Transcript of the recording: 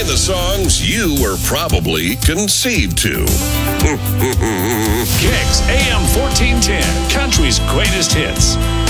playing the songs you were probably conceived to. Kicks AM 1410, country's greatest hits.